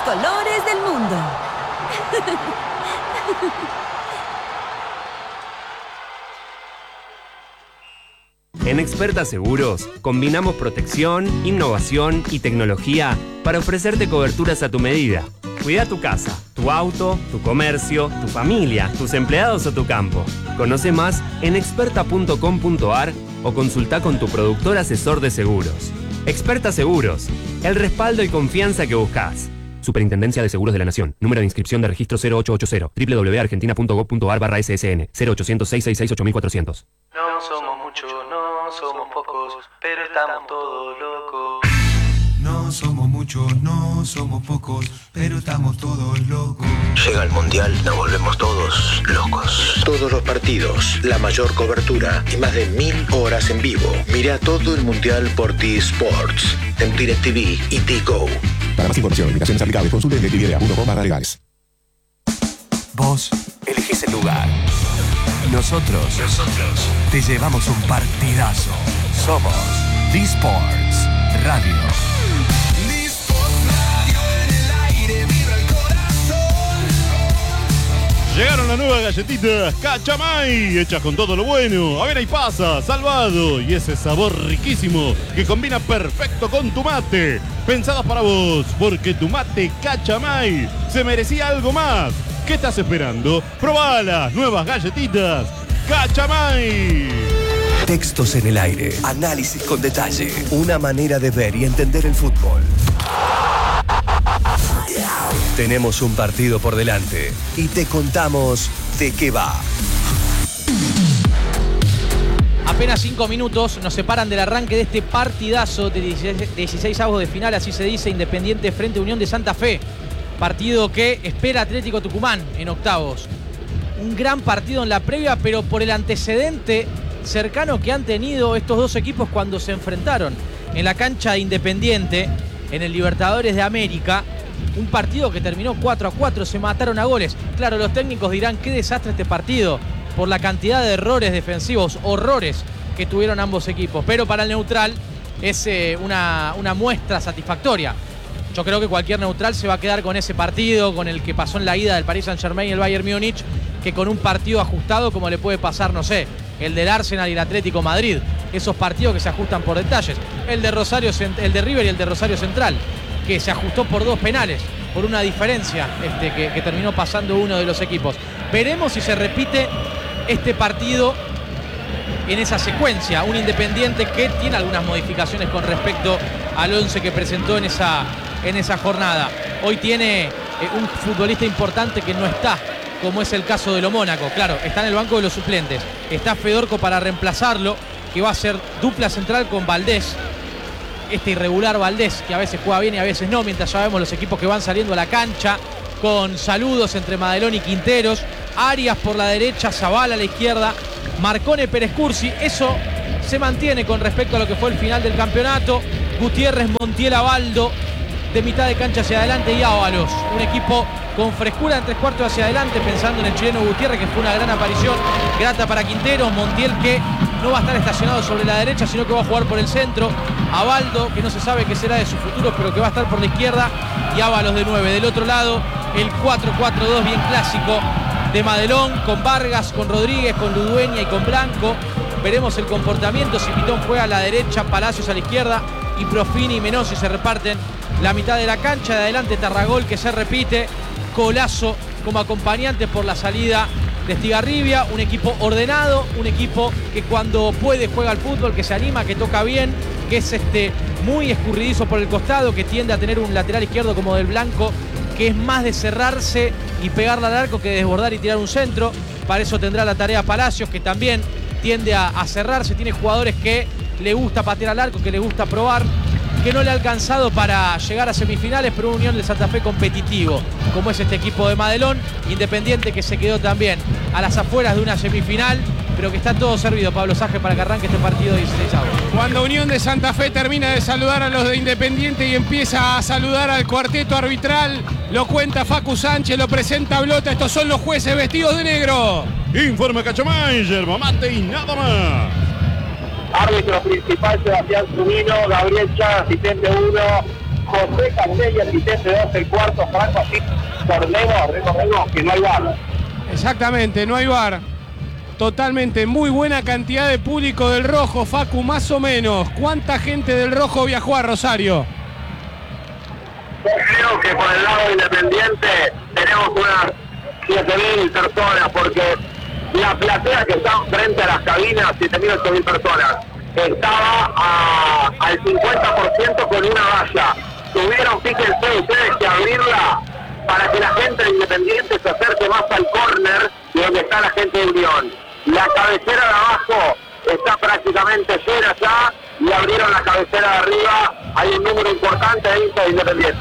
colores del mundo. En Experta Seguros, combinamos protección, innovación y tecnología para ofrecerte coberturas a tu medida. Cuida tu casa, tu auto, tu comercio, tu familia, tus empleados o tu campo. Conoce más en experta.com.ar o consulta con tu productor asesor de seguros. Experta Seguros, el respaldo y confianza que buscas. Superintendencia de Seguros de la Nación. Número de inscripción de registro 0880. www.argentina.gov.ar/ssn 0800-666-8400. No somos muchos, no somos pocos, pero estamos todos locos. No somos muchos, no somos pocos, pero estamos todos locos. Llega el Mundial, nos volvemos todos locos. Todos los partidos, la mayor cobertura y más de 1000 horas en vivo. Mira todo el Mundial por T-Sports, en DirecTV y T-Go. Para más información, invitaciones aplicables, consulte en DirecTV.com/legales. Vos elegís el lugar. Nosotros te llevamos un partidazo. Somos D-Sports Radio. Llegaron las nuevas galletitas Cachamay, hechas con todo lo bueno, avena y pasa, salvado y ese sabor riquísimo que combina perfecto con tu mate. Pensadas para vos, porque tu mate Cachamay se merecía algo más. ¿Qué estás esperando? Probá las nuevas galletitas Cachamay. Textos en el aire, análisis con detalle, una manera de ver y entender el fútbol. Tenemos un partido por delante y te contamos de qué va. Apenas 5 minutos nos separan del arranque de este partidazo de 16avos de final, así se dice, Independiente frente a Unión de Santa Fe. Partido que espera Atlético Tucumán en octavos. Un gran partido en la previa, pero por el antecedente cercano que han tenido estos dos equipos cuando se enfrentaron en la cancha de Independiente, en el Libertadores de América. Un partido que terminó 4-4, se mataron a goles. Claro, los técnicos dirán qué desastre este partido por la cantidad de errores defensivos, horrores que tuvieron ambos equipos. Pero para el neutral es una muestra satisfactoria. Yo creo que cualquier neutral se va a quedar con ese partido, con el que pasó en la ida del Paris Saint-Germain y el Bayern Múnich, que con un partido ajustado como le puede pasar, no sé, el del Arsenal y el Atlético Madrid. Esos partidos que se ajustan por detalles. El de River y el de Rosario Central, que se ajustó por 2 penales, por una diferencia que terminó pasando uno de los equipos. Veremos si se repite este partido en esa secuencia. Un Independiente que tiene algunas modificaciones con respecto al 11 que presentó en esa jornada. Hoy tiene un futbolista importante que no está, como es el caso de lo Mónaco. Claro, está en el banco de los suplentes. Está Fedorco para reemplazarlo, que va a ser dupla central con Valdés. Este irregular Valdés, que a veces juega bien y a veces no, mientras ya vemos los equipos que van saliendo a la cancha, con saludos entre Madelón y Quinteros, Arias por la derecha, Zabala a la izquierda, Marcone, Pérez Cursi. Eso se mantiene con respecto a lo que fue el final del campeonato. Gutiérrez, Montiel, Abaldo, de mitad de cancha hacia adelante, y Ábalos, un equipo con frescura en 3/4 hacia adelante, pensando en el chileno Gutiérrez, que fue una gran aparición, grata para Quinteros, Montiel, que no va a estar estacionado sobre la derecha, sino que va a jugar por el centro, Abaldo, que no se sabe qué será de su futuro, pero que va a estar por la izquierda, y Ábalos de 9. Del otro lado, el 4-4-2 bien clásico de Madelón, con Vargas, con Rodríguez, con Ludueña y con Blanco. Veremos el comportamiento, si Pitón juega a la derecha, Palacios a la izquierda, y Profini y Menossi se reparten la mitad de la cancha. De adelante Tarragol, que se repite, Colazo como acompañante por la salida de Estigarribia. Un equipo ordenado, un equipo que cuando puede juega al fútbol, que se anima, que toca bien, que es muy escurridizo por el costado, que tiende a tener un lateral izquierdo como del Blanco, que es más de cerrarse y pegarla al arco que de desbordar y tirar un centro. Para eso tendrá la tarea Palacios, que también tiende a cerrarse. Tiene jugadores que le gusta patear al arco, que le gusta probar, que no le ha alcanzado para llegar a semifinales, pero una Unión de Santa Fe competitivo, como es este equipo de Madelón. Independiente, que se quedó también a las afueras de una semifinal, pero que está todo servido, Pablo Saje, para que arranque este partido de 16avos. Cuando Unión de Santa Fe termina de saludar a los de Independiente y empieza a saludar al cuarteto arbitral, lo cuenta Facu Sánchez, lo presenta Blota. Estos son los jueces vestidos de negro. Informe Cachamay, yerba mate y nada más. Árbitro principal Sebastián Zunino, Gabriel Chá, asistente 1, José Candela, el Vitesse 2, el cuarto, Franco, así, recordemos que no hay VAR. Exactamente, no hay VAR. Totalmente, muy buena cantidad de público del Rojo, Facu, más o menos. ¿Cuánta gente del Rojo viajó a Rosario? Yo creo que por el lado Independiente tenemos unas 7.000 personas, porque la platea que está frente a las cabinas, 7.000, 8.000 personas, estaba al 50% con una valla. Tuvieron, fíjense ustedes, que abrirla para que la gente de Independiente se acerque más al córner de donde está la gente de Unión. La cabecera de abajo está prácticamente llena ya y abrieron la cabecera de arriba. Hay un número importante de hinchas de Independiente.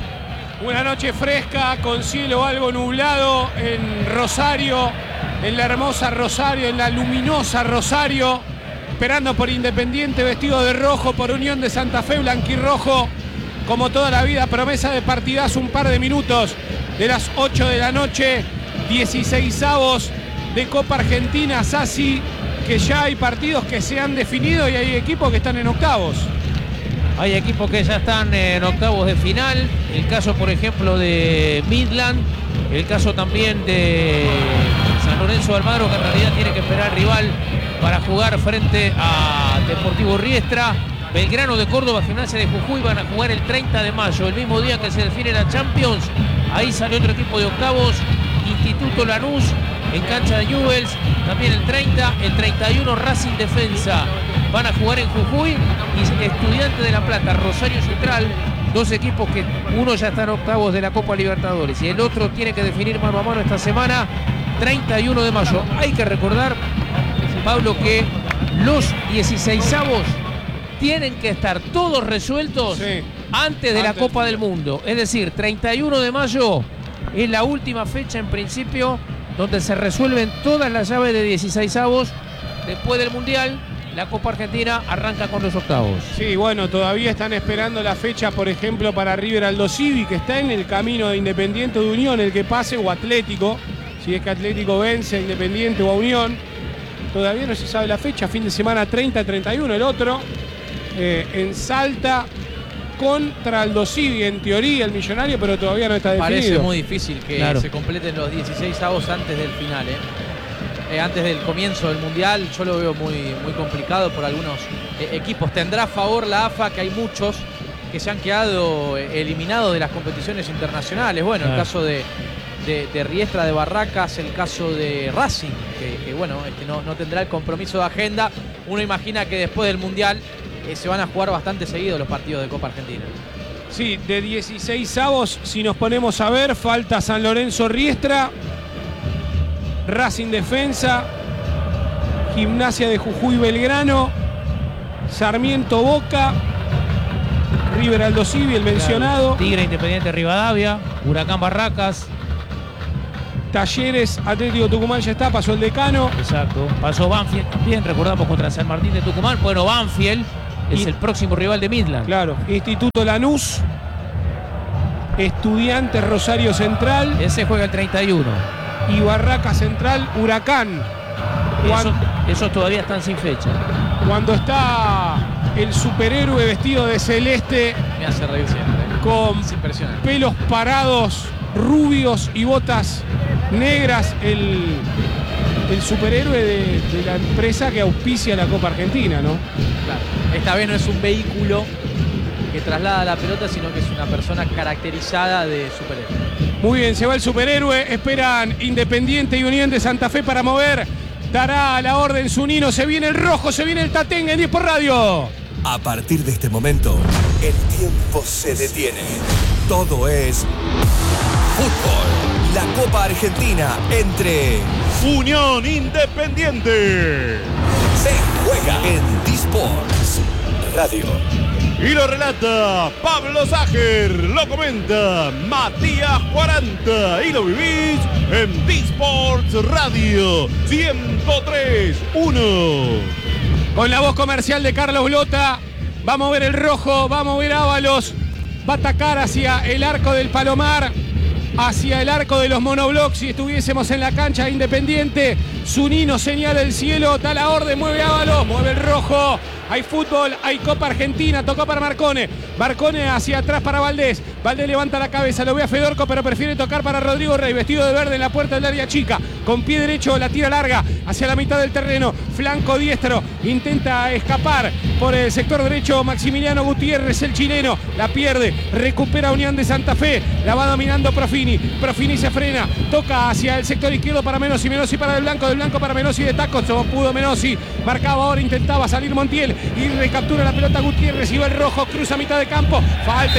Una noche fresca con cielo algo nublado en Rosario, en la hermosa Rosario, en la luminosa Rosario, esperando por Independiente vestido de rojo, por Unión de Santa Fe blanquirrojo, como toda la vida, promesa de partidazo, un par de minutos de las 8 de la noche, 16avos de Copa Argentina, Sassi, que ya hay partidos que se han definido y hay equipos que están en octavos. Hay equipos que ya están en octavos de final, el caso por ejemplo de Midland, el caso también de San Lorenzo de Almagro, que en realidad tiene que esperar al rival para jugar frente a Deportivo Riestra. Belgrano de Córdoba, Gimnasia de Jujuy van a jugar el 30 de mayo, el mismo día que se define la Champions. Ahí salió otro equipo de octavos, Instituto Lanús en cancha de Newell's, también el 30, el 31 Racing Defensa van a jugar en Jujuy, y Estudiantes de La Plata, Rosario Central, dos equipos que uno ya está en octavos de la Copa Libertadores y el otro tiene que definir mano a mano esta semana, 31 de mayo. Hay que recordar, Pablo, que los 16avos tienen que estar todos resueltos antes de la Copa del Mundo. Es decir, 31 de mayo es la última fecha en principio donde se resuelven todas las llaves de 16avos. Después del Mundial, la Copa Argentina arranca con los octavos. Sí, bueno, todavía están esperando la fecha, por ejemplo, para River Aldo Civi, que está en el camino de Independiente de Unión, el que pase, o Atlético, si es que Atlético vence a Independiente o a Unión. Todavía no se sabe la fecha, fin de semana 30-31 el otro. En Salta contra Aldo Civi, en teoría el Millonario, pero todavía no está definido. Parece muy difícil que se completen los 16avos antes del final, antes del comienzo del Mundial. Yo lo veo muy, muy complicado por algunos equipos. Tendrá a favor la AFA, que hay muchos que se han quedado eliminados de las competiciones internacionales. Bueno, el caso de Riestra, de Barracas, el caso de Racing, que bueno, no tendrá el compromiso de agenda. Uno imagina que después del Mundial se van a jugar bastante seguidos los partidos de Copa Argentina. Sí, de 16avos, si nos ponemos a ver, falta San Lorenzo Riestra, Racing Defensa, Gimnasia de Jujuy Belgrano, Sarmiento Boca, River Aldo Civi, el mencionado. Tigre Independiente Rivadavia, Huracán Barracas. Talleres Atlético Tucumán ya está, pasó el Decano. Exacto, pasó Banfield también, recordamos, contra San Martín de Tucumán. Bueno, Banfield es el próximo rival de Midland. Claro, Instituto Lanús, Estudiantes Rosario Central. Ese juega el 31. Y Barraca Central, Huracán. Esos todavía están sin fecha. Cuando está el superhéroe vestido de celeste, me hace reír siempre. Con pelos parados, rubios y botas negras, el superhéroe de la empresa que auspicia la Copa Argentina, ¿no? Claro. Esta vez no es un vehículo que traslada la pelota, sino que es una persona caracterizada de superhéroe. Muy bien, se va el superhéroe. Esperan Independiente y Unión de Santa Fe para mover. Dará la orden Zunino. Se viene el rojo, se viene el Tatengue en 10 por radio. A partir de este momento, el tiempo se detiene. Todo es fútbol. La Copa Argentina entre Unión Independiente. Se juega en D-Sports Radio. Y lo relata Pablo Ságer, lo comenta Matías 40 y lo vivís en D-Sports Radio 103.1. Con la voz comercial de Carlos Blota, va a mover el rojo, va a mover Ábalos, va a atacar hacia el arco del Palomar, hacia el arco de los monoblocks. Si estuviésemos en la cancha de Independiente, Zunino señala el cielo, da la orden, mueve Ábalos, mueve el rojo, hay fútbol, hay Copa Argentina, tocó para Marcone. Marcone hacia atrás para Valdés. Valdés levanta la cabeza, lo ve a Fedorco, pero prefiere tocar para Rodrigo Rey, vestido de verde en la puerta del área chica. Con pie derecho la tira larga hacia la mitad del terreno. Flanco diestro, intenta escapar por el sector derecho Maximiliano Gutiérrez, el chileno. La pierde, recupera Unión de Santa Fe. La va dominando Profini. Profini se frena, toca hacia el sector izquierdo para Menossi. Menossi para Del Blanco para Menossi de tacos. No pudo Menossi. Marcaba ahora, intentaba salir Montiel y recaptura la pelota Gutiérrez. Y va el rojo, cruza mitad de campo. Falta,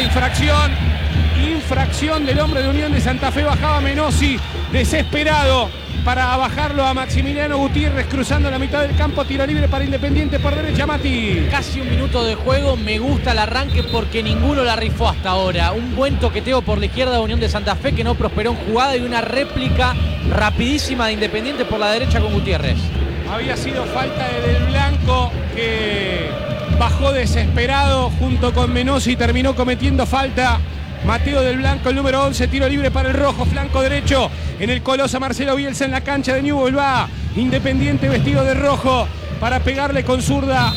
infracción del hombre de Unión de Santa Fe. Bajaba Menossi desesperado para bajarlo a Maximiliano Gutiérrez, cruzando la mitad del campo. Tiro libre para Independiente por derecha, Mati. Casi un minuto de juego. Me gusta el arranque porque ninguno la rifó hasta ahora. Un buen toqueteo por la izquierda de Unión de Santa Fe que no prosperó en jugada, y una réplica rapidísima de Independiente por la derecha con Gutiérrez. Había sido falta de Del Blanco, que bajó desesperado junto con Menossi y terminó cometiendo falta. Mateo Del Blanco, el número 11, tiro libre para el rojo, flanco derecho. En el Colosa, Marcelo Bielsa en la cancha de Newell's. Va Independiente vestido de rojo para pegarle con zurda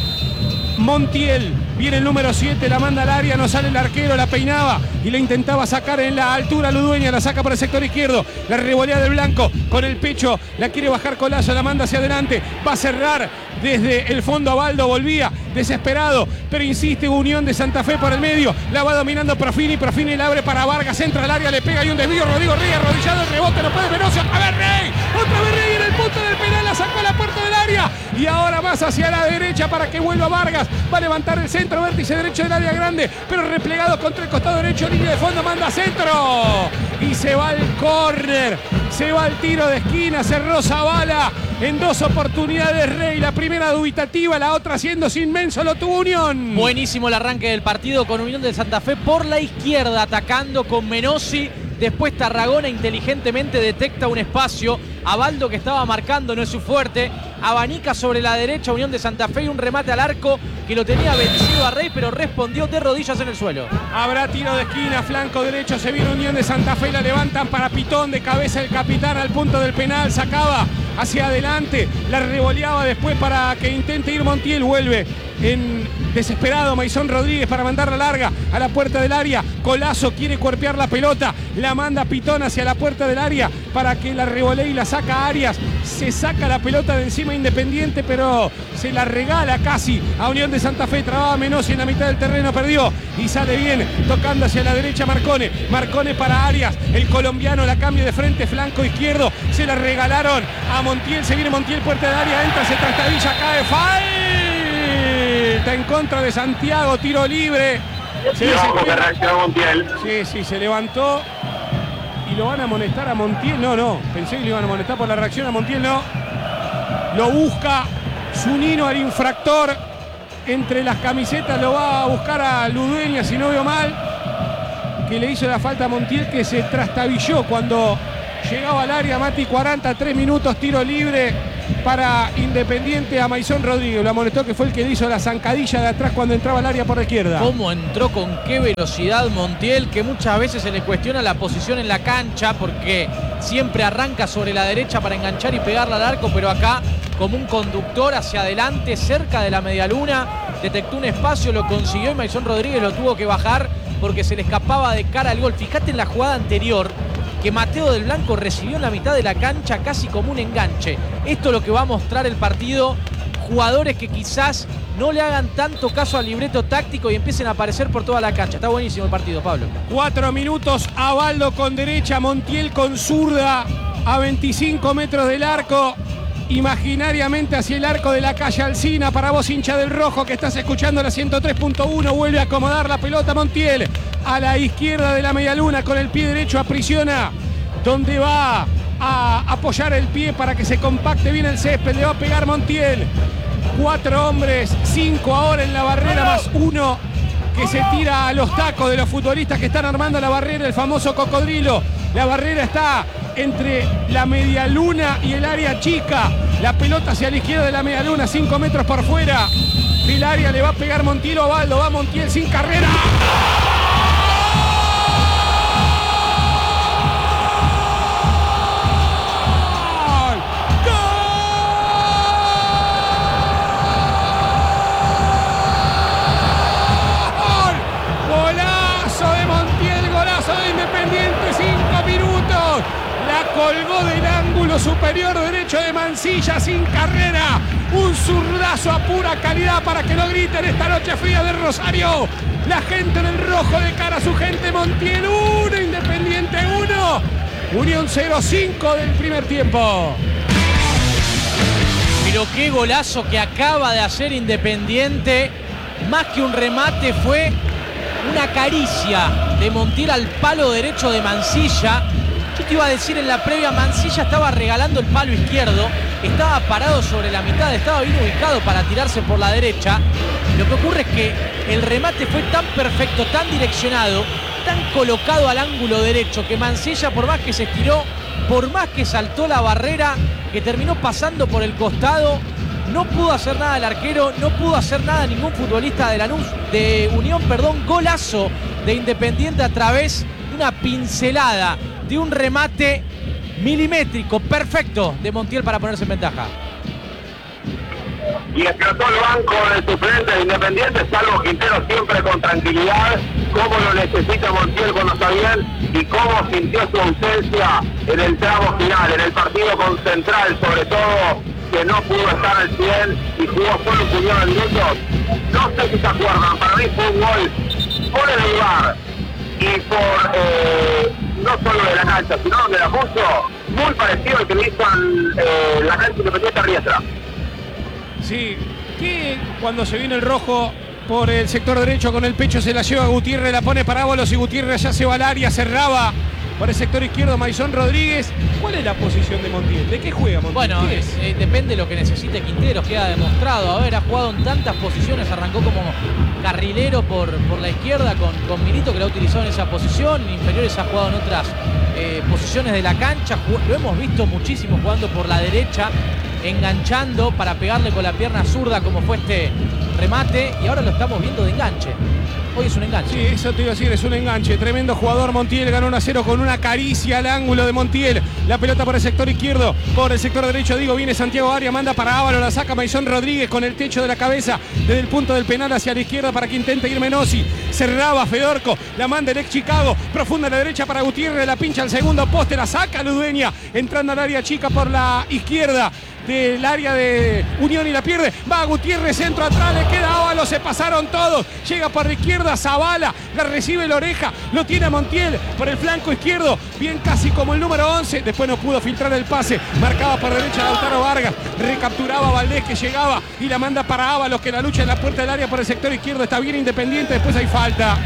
Montiel. Viene el número 7, la manda al área, no sale el arquero, la peinaba y la intentaba sacar en la altura Ludueña, la saca por el sector izquierdo, la revolea Del Blanco con el pecho, la quiere bajar Colazo, la manda hacia adelante, va a cerrar desde el fondo. Abaldo volvía desesperado, pero insiste Unión de Santa Fe por el medio, la va dominando Profini, Profini la abre para Vargas, entra al área, le pega y un desvío, Rodrigo Rey arrodillado, el rebote, no puede Menossi, otra vez Rey en el punto del penal, la sacó a la puerta del área y ahora más hacia la derecha para que vuelva Vargas, va a levantar el centro, vértice derecho del área grande, pero replegado contra el costado derecho, línea de fondo, manda centro y se va al córner, se va al tiro de esquina, cerró Zavala en dos oportunidades Rey, la primera dubitativa, la otra siendo sin Menso, lo tuvo Unión. Buenísimo el arranque del partido con Unión de Santa Fe por la izquierda, atacando con Menossi. Después Tarragona inteligentemente detecta un espacio. Abaldo, que estaba marcando, no es su fuerte, abanica sobre la derecha Unión de Santa Fe y un remate al arco que lo tenía vencido a Rey, pero respondió de rodillas en el suelo. Habrá tiro de esquina, flanco derecho, se viene Unión de Santa Fe, la levantan para Pitón, de cabeza el capitán al punto del penal, sacaba hacia adelante, la revoleaba después para que intente ir Montiel, vuelve en desesperado Maison Rodríguez para mandarla larga a la puerta del área. Colazo quiere cuerpear la pelota, la manda Pitón hacia la puerta del área para que la revolee y la saca Arias. Se saca la pelota de encima Independiente, pero se la regala casi a Unión de Santa Fe. Trababa Menossi en la mitad del terreno, perdió y sale bien, tocando hacia la derecha Marcone. Marcone para Arias, el colombiano la cambia de frente, flanco izquierdo, se la regalaron a Montiel, se viene Montiel, puerta del área, entra, se trastabilla, cae, falta en contra de Santiago, tiro libre. Se Sí, se levantó y lo van a amonestar a Montiel. No, pensé que le iban a amonestar por la reacción a Montiel, no. Lo busca Zunino al infractor entre las camisetas, lo va a buscar a Ludueña, si no veo mal, que le hizo la falta a Montiel, que se trastabilló cuando llegaba al área. Mati, 43 minutos, tiro libre para Independiente a Maison Rodríguez. Lo amonestó, que fue el que le hizo la zancadilla de atrás cuando entraba al área por la izquierda. Cómo entró, con qué velocidad Montiel, que muchas veces se le cuestiona la posición en la cancha porque siempre arranca sobre la derecha para enganchar y pegarla al arco, pero acá como un conductor hacia adelante, cerca de la medialuna, detectó un espacio, lo consiguió y Maison Rodríguez lo tuvo que bajar porque se le escapaba de cara al gol. Fíjate en la jugada anterior que Mateo Del Blanco recibió en la mitad de la cancha casi como un enganche. Esto es lo que va a mostrar el partido. Jugadores que quizás no le hagan tanto caso al libreto táctico y empiecen a aparecer por toda la cancha. Está buenísimo el partido, Pablo. 4 minutos, Abaldo con derecha, Montiel con zurda a 25 metros del arco. Imaginariamente hacia el arco de la calle Alsina. Para vos, hincha del rojo, que estás escuchando la 103.1, vuelve a acomodar la pelota Montiel a la izquierda de la medialuna, con el pie derecho aprisiona donde va a apoyar el pie para que se compacte bien el césped. Le va a pegar Montiel. 4 hombres, 5 ahora en la barrera, más 1 que se tira a los tacos de los futbolistas que están armando la barrera, el famoso cocodrilo. La barrera está entre la medialuna y el área chica. La pelota hacia la izquierda de la medialuna, 5 metros por fuera del área. Le va a pegar Montiel. Ovaldo, va Montiel sin carrera. Independiente, 5 minutos. La colgó del ángulo superior derecho de Mansilla sin carrera. Un zurdazo a pura calidad para que lo griten esta noche fría de Rosario. La gente del rojo de cara a su gente. Montiel 1, Independiente 1. Unión 0-5 del primer tiempo. Pero qué golazo que acaba de hacer Independiente. Más que un remate, fue una caricia de Montiel al palo derecho de Mansilla. Yo te iba a decir en la previa, Mansilla estaba regalando el palo izquierdo, estaba parado sobre la mitad, estaba bien ubicado para tirarse por la derecha. Lo que ocurre es que el remate fue tan perfecto, tan direccionado, tan colocado al ángulo derecho, que Mansilla, por más que se estiró, por más que saltó la barrera, que terminó pasando por el costado, no pudo hacer nada el arquero, no pudo hacer nada ningún futbolista de Unión, golazo de Independiente a través de una pincelada, de un remate milimétrico, perfecto de Montiel para ponerse en ventaja. Y explotó el banco del suplente de Independiente, salvo Quintero siempre con tranquilidad, cómo lo necesita Montiel cuando está bien y cómo sintió su ausencia en el tramo final, en el partido con Central, sobre todo, que no pudo estar al 100 y jugó solo un puñado de minutos. No sé si se acuerdan, para mí fue un gol por el lugar y por no solo de la cancha, sino donde la puso, muy parecido al que le hizo en la cancha Independiente Riestra. Sí, que cuando se viene el rojo por el sector derecho con el pecho se la lleva Gutiérrez, la pone para Ábalos y Gutiérrez ya se va al área, cerraba por el sector izquierdo Maison Rodríguez. ¿Cuál es la posición de Montiel? ¿De qué juega Montiel? Bueno, depende de lo que necesite Quintero, queda demostrado. A ver, ha jugado en tantas posiciones, arrancó como carrilero por la izquierda con Milito, que lo ha utilizado en esa posición. En inferiores ha jugado en otras posiciones de la cancha. Lo hemos visto muchísimo jugando por la derecha, enganchando para pegarle con la pierna zurda como fue este remate, y ahora lo estamos viendo de enganche. Hoy es un enganche. Sí, eso te iba a decir, es un enganche. Tremendo jugador Montiel, ganó 1-0 con una caricia al ángulo de Montiel. La pelota por el sector izquierdo, por el sector derecho, viene Santiago Arias, manda para Ábalos, la saca Maison Rodríguez con el techo de la cabeza desde el punto del penal hacia la izquierda para que intente ir Menossi. Cerraba Fedorco, la manda el ex Chicago, profunda a la derecha para Gutiérrez, la pincha al segundo poste, la saca Ludueña, entrando al área chica por la izquierda del área de Unión y la pierde. Va Gutiérrez, centro atrás, le queda Ábalos, se pasaron todos. Llega por la izquierda Zavala, la recibe la oreja, lo tiene a Montiel por el flanco izquierdo, bien casi como el número 11. Después no pudo filtrar el pase, marcaba por derecha Lautaro Vargas, recapturaba a Valdés que llegaba y la manda para Ábalos, que la lucha en la puerta del área por el sector izquierdo. Está bien Independiente, después hay falta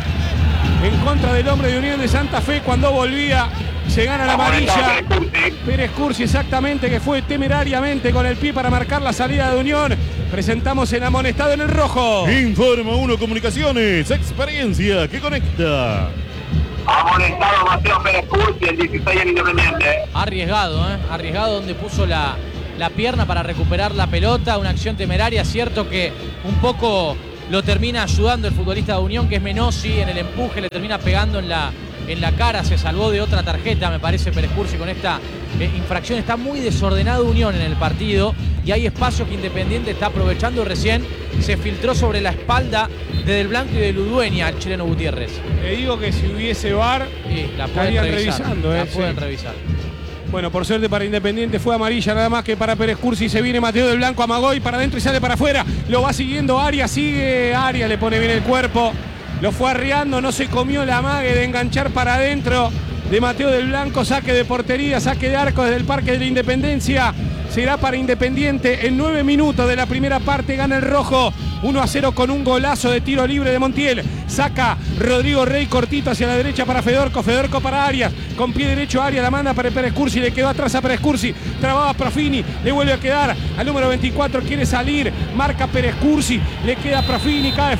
en contra del hombre de Unión de Santa Fe cuando volvía. Se gana la amarilla. Pérez Cursi, exactamente, que fue temerariamente con el pie para marcar la salida de Unión. Presentamos el amonestado en el rojo. Informa 1 Comunicaciones, experiencia que conecta. Amonestado Mateo Pérez Cursi, el 16 en Independiente. Arriesgado, arriesgado donde puso la pierna para recuperar la pelota. Una acción temeraria, cierto que un poco lo termina ayudando el futbolista de Unión, que es Menossi, en el empuje le termina pegando en la cara, se salvó de otra tarjeta, me parece, Pérez Cursi con esta infracción. Está muy desordenado Unión en el partido y hay espacio que Independiente está aprovechando. Recién se filtró sobre la espalda de Del Blanco y de Ludueña el chileno Gutiérrez. Le digo que si hubiese VAR, la pueden revisando. La pueden revisar. Bueno, por suerte para Independiente fue amarilla nada más que para Pérez Cursi. Se viene Mateo Del Blanco, amagó y para adentro y sale para afuera. Lo va siguiendo Arias, sigue Arias, le pone bien el cuerpo. Lo fue arreando, no se comió la amague de enganchar para adentro de Mateo Del Blanco. Saque de portería, saque de arco desde el Parque de la Independencia. Será para Independiente en 9 minutos de la primera parte. Gana el rojo 1-0 con un golazo de tiro libre de Montiel. Saca Rodrigo Rey cortito hacia la derecha para Fedorco. Fedorco para Arias. Con pie derecho Arias la manda para Pérez Cursi. Le quedó atrás a Pérez Cursi. Trababa Profini. Le vuelve a quedar al número 24. Quiere salir. Marca Pérez Cursi. Le queda Profini. Cae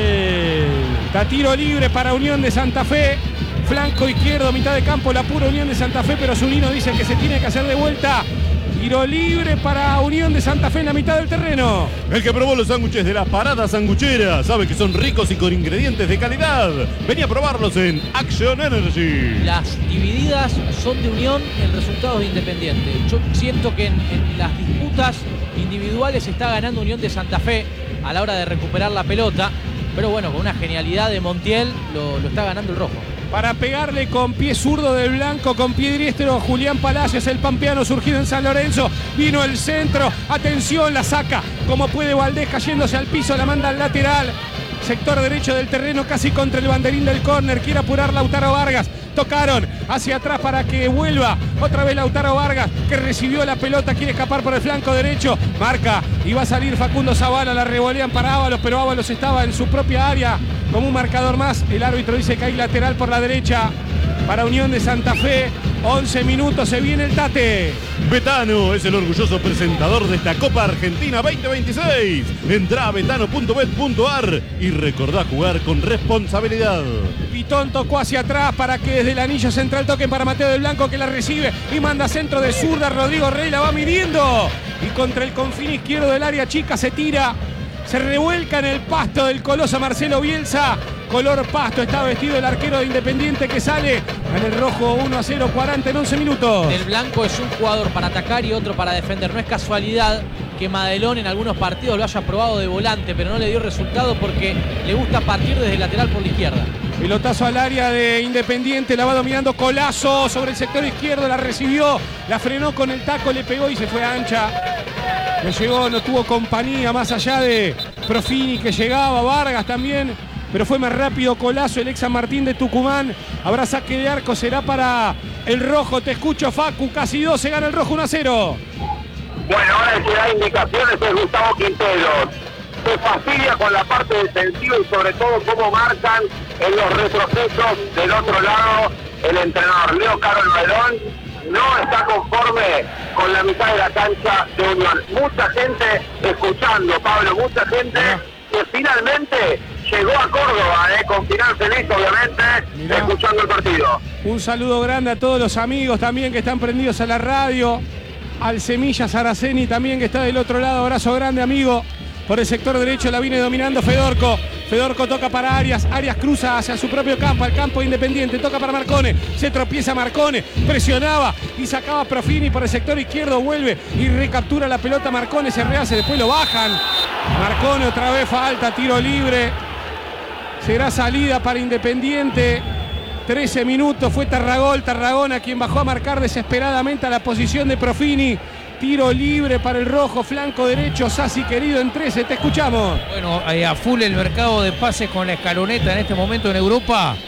falta. Tiro libre para Unión de Santa Fe. Flanco izquierdo, mitad de campo, la pura Unión de Santa Fe, pero Zunino dice que se tiene que hacer de vuelta. Tiro libre para Unión de Santa Fe en la mitad del terreno. El que probó los sándwiches de las paradas sangucheras sabe que son ricos y con ingredientes de calidad. Venía a probarlos en Action Energy. Las divididas son de Unión en resultados de Independiente. Yo siento que en las disputas individuales está ganando Unión de Santa Fe a la hora de recuperar la pelota. Pero bueno, con una genialidad de Montiel lo está ganando el rojo. para pegarle con pie zurdo del blanco, con pie diestro Julián Palacios, el pampeano surgido en San Lorenzo. Vino el centro, atención, la saca como puede Valdés, cayéndose al piso, la manda al lateral. Sector derecho del terreno, casi contra el banderín del córner. Quiere apurar Lautaro Vargas. Tocaron hacia atrás para que vuelva. Otra vez Lautaro Vargas, que recibió la pelota. Quiere escapar por el flanco derecho. Marca y va a salir Facundo Zavala. La revolean para Ábalos, pero Ábalos estaba en su propia área como un marcador más. El árbitro dice que hay lateral por la derecha para Unión de Santa Fe. 11 minutos, se viene el Tate. Betano es el orgulloso presentador de esta Copa Argentina 2026. Entrá a betano.bet.ar y recordá jugar con responsabilidad. Pitón tocó hacia atrás para que desde el anillo central toquen para Mateo del Blanco, que la recibe y manda centro de zurda. Rodrigo Rey la va midiendo y contra el confín izquierdo del área chica se tira. Se revuelca en el pasto del coloso Marcelo Bielsa. Color pasto está vestido el arquero de Independiente, que sale en el rojo 1-0, 40 en 11 minutos. Del Blanco es un jugador para atacar y otro para defender. No es casualidad que Madelón en algunos partidos lo haya probado de volante, pero no le dio resultado porque le gusta partir desde el lateral por la izquierda. Pelotazo al área de Independiente, la va dominando Colazo sobre el sector izquierdo, la recibió, la frenó con el taco, le pegó y se fue ancha. No llegó, no tuvo compañía más allá de Profini, que llegaba, Vargas también, pero fue más rápido Colazo, el ex San Martín de Tucumán. Habrá saque de arco, será para el rojo. Te escucho, Facu, casi 12, gana el rojo 1-0. Bueno, ahora el que da indicaciones es Gustavo Quinteros. Se fastidia con la parte defensiva y sobre todo cómo marcan en los retrocesos del otro lado el entrenador. Leo Carol Madelón no está conforme con la mitad de la cancha de Unión. Mucha gente escuchando, Pablo, mucha gente que finalmente llegó a Córdoba, con final feliz, obviamente, escuchando el partido. Un saludo grande a todos los amigos también que están prendidos a la radio. Al Semilla Saraceni también, que está del otro lado. Abrazo grande, amigo. Por el sector derecho la viene dominando Fedorco. Fedorco toca para Arias. Arias cruza hacia su propio campo, al campo Independiente. Toca para Marcone. Se tropieza Marcone. Presionaba y sacaba Profini por el sector izquierdo. Vuelve y recaptura la pelota Marcone. Se rehace. Después lo bajan. Marcone otra vez falta. Tiro libre. Será salida para Independiente. 13 minutos. Fue Tarragona quien bajó a marcar desesperadamente a la posición de Profini. Tiro libre para el rojo, flanco derecho, Sassi querido en 13, te escuchamos. Bueno, a full el mercado de pases con la escaloneta en este momento en Europa.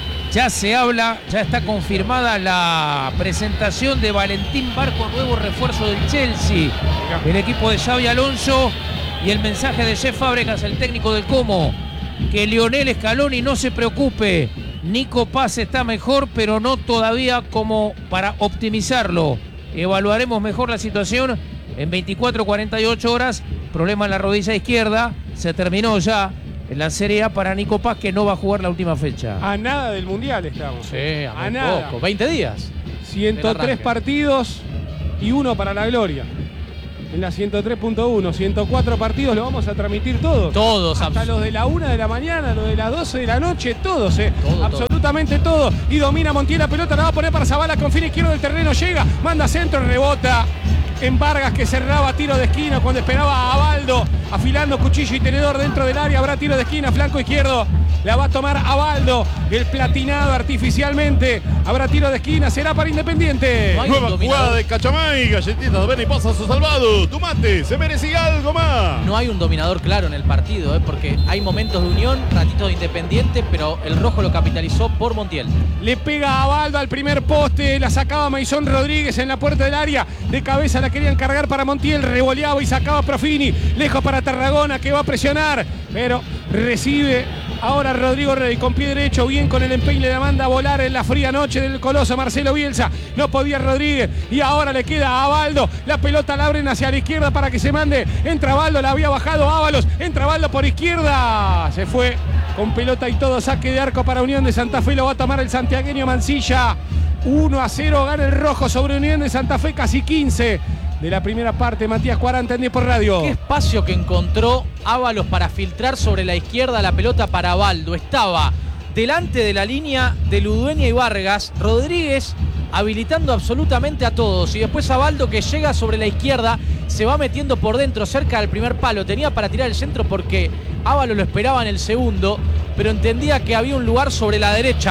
Ya se habla, ya está confirmada la presentación de Valentín Barco, nuevo refuerzo del Chelsea. El equipo de Xabi Alonso y el mensaje de Cesc Fábregas, el técnico del Como, que Lionel Scaloni no se preocupe. Nico Paz está mejor, pero no todavía como para optimizarlo. Evaluaremos mejor la situación en 24-48 horas. Problema en la rodilla izquierda. Se terminó ya en la Serie A para Nico Paz, que no va a jugar la última fecha. A nada del Mundial estamos. Sí, a nada. Poco. 20 días. 103 partidos y 1 para la gloria. En la 103.1, 104 partidos, lo vamos a transmitir todos. Todos. Hasta los de la 1 de la mañana, los de las 12 de la noche, todos, absolutamente todos. Y domina Montiel la pelota, la va a poner para Zavala con fin izquierdo del terreno, llega, manda centro, rebota en Vargas, que cerraba tiro de esquina cuando esperaba a Baldo, afilando cuchillo y tenedor dentro del área. Habrá tiro de esquina, flanco izquierdo, la va a tomar a Baldo, el platinado artificialmente. Habrá tiro de esquina, será para Independiente. No nueva jugada de Cachamay, galletitas, ven y pasa su salvado. Tu mate, se merecía algo más. No hay un dominador claro en el partido, porque hay momentos de Unión, ratitos de Independiente, pero el rojo lo capitalizó por Montiel. Le pega a Baldo al primer poste, la sacaba Maisón Rodríguez en la puerta del área, de cabeza la querían cargar para Montiel, revoleaba y sacaba Profini, lejos para Tarragona, que va a presionar, pero recibe ahora Rodrigo Rey con pie derecho, bien con el empeine, la manda a volar en la fría noche del coloso Marcelo Bielsa. No podía Rodríguez y ahora le queda a Baldo, la pelota la abren hacia la izquierda para que se mande. Entra Baldo, la había bajado Ábalos, entra Baldo por izquierda, se fue con pelota y todo. Saque de arco para Unión de Santa Fe, lo va a tomar el santiagueño Mancilla. 1-0 gana el rojo sobre Unión de Santa Fe, casi 15 de la primera parte. Matías 40 en 10 por radio. Qué espacio que encontró Ábalos para filtrar sobre la izquierda la pelota para Baldo. Estaba delante de la línea de Ludueña y Vargas, Rodríguez habilitando absolutamente a todos, y después a Baldo, que llega sobre la izquierda, se va metiendo por dentro cerca del primer palo. Tenía para tirar el centro porque Ábalos lo esperaba en el segundo, pero entendía que había un lugar sobre la derecha